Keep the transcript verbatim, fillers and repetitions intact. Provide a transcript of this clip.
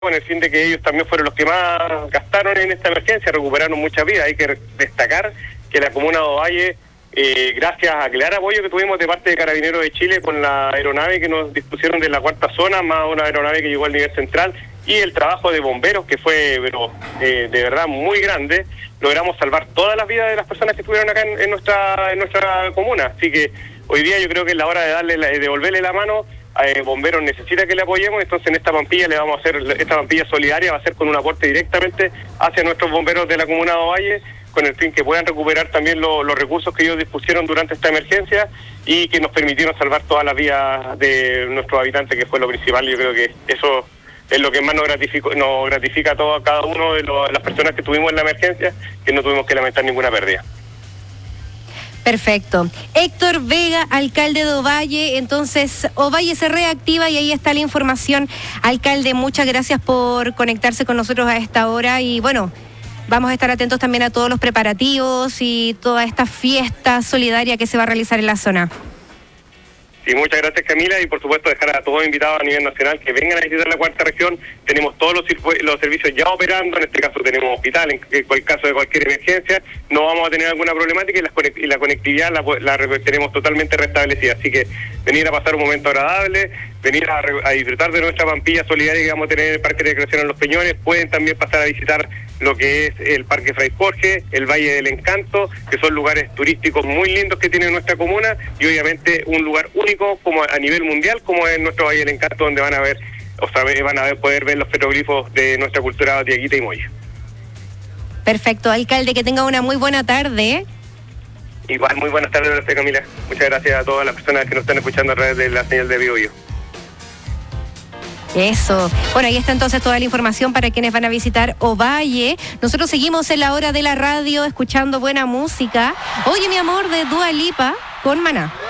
con el fin de que ellos también fueron los que más gastaron en esta emergencia, recuperaron muchas vidas. Hay que destacar que la comuna de Ovalle, eh, gracias a claro apoyo que tuvimos de parte de Carabineros de Chile con la aeronave que nos dispusieron de la cuarta zona, más una aeronave que llegó al nivel central, y el trabajo de bomberos que fue pero eh, de verdad muy grande, logramos salvar todas las vidas de las personas que estuvieron acá en, en nuestra en nuestra comuna. Así que hoy día yo creo que es la hora de darle la, de devolverle la mano. Eh, bomberos necesita que le apoyemos, entonces en esta pampilla le vamos a hacer, esta pampilla solidaria va a ser con un aporte directamente hacia nuestros bomberos de la comuna de Ovalle, con el fin que puedan recuperar también lo, los recursos que ellos dispusieron durante esta emergencia y que nos permitieron salvar todas las vidas de nuestros habitantes, que fue lo principal. Yo creo que eso es lo que más nos gratifica, nos gratifica a todos, a cada uno de los, las personas que tuvimos en la emergencia, que no tuvimos que lamentar ninguna pérdida. Perfecto. Héctor Vega, alcalde de Ovalle. Entonces, Ovalle se reactiva y ahí está la información. Alcalde, muchas gracias por conectarse con nosotros a esta hora y bueno, vamos a estar atentos también a todos los preparativos y toda esta fiesta solidaria que se va a realizar en la zona. Sí, muchas gracias, Camila, y por supuesto dejar a todos invitados a nivel nacional que vengan a visitar la cuarta región. Tenemos todos los, los servicios ya operando, en este caso tenemos hospital, en el caso de cualquier emergencia no vamos a tener alguna problemática y la, y la conectividad la, la tenemos totalmente restablecida. Así que venir a pasar un momento agradable, venir a, a disfrutar de nuestra pampilla solidaria que vamos a tener en el Parque de Recreación en Los Peñones. Pueden también pasar a visitar lo que es el Parque Fray Jorge, el Valle del Encanto, que son lugares turísticos muy lindos que tiene nuestra comuna y obviamente un lugar único como a nivel mundial como es nuestro Valle del Encanto, donde van a ver, o sea, van a ver, poder ver los petroglifos de nuestra cultura batiaquita y moya. Perfecto, alcalde, que tenga una muy buena tarde. Igual, muy buenas tardes, Camila. Muchas gracias a todas las personas que nos están escuchando a través de la señal de Vivo Yo. Eso. Bueno, ahí está entonces toda la información para quienes van a visitar Ovalle. Nosotros seguimos en la hora de la radio escuchando buena música. Oye, mi amor, de Dua Lipa con Maná.